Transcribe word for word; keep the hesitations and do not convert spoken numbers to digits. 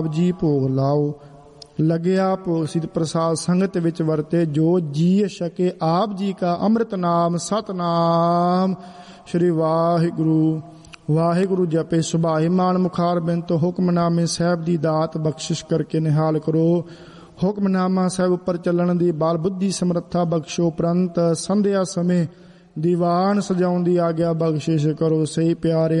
ਜੀ ਭੋਗ ਲਾਓ। ਲੱਗਿਆ ਭੋਗ ਸਿਧ ਪ੍ਰਸਾਦ ਸੰਗਤ ਵਿੱਚ ਵਰਤੇ, ਜੋ ਜੀ ਛਕੇ ਆਪ ਜੀ ਕਾ ਅੰਮ੍ਰਿਤ ਨਾਮ ਸਤਨਾਮ ਸ਼੍ਰੀ ਵਾਹਿਗੁਰੂ। ਵਾਹਿਗੁਰੂ ਜਪੇ ਸੁਭਾਈਮਾਨ ਮੁਖਾਰ ਬਿੰਤ, ਹੁਕਮਨਾਮੇ ਸਾਹਿਬ ਦੀ ਦਾਤ ਬਖਸ਼ਿਸ਼ ਕਰਕੇ ਨਿਹਾਲ ਕਰੋ। ਹੁਕਮਨਾਮਾ ਸਾਹਿਬ ਉੱਪਰ ਚੱਲਣ ਦੀ ਬਾਲ ਬੁੱਧੀ ਸਮਰੱਥਾ ਬਖਸ਼ੋ, ਉਪਰੰਤ ਸੰਧਿਆ ਸਮੇਂ ਦੀਵਾਨ ਸਜਾਉਣ ਦੀ ਆਗਿਆ ਬਖਸ਼ਿਸ਼ ਕਰੋ। ਸਹੀ ਪਿਆਰੇ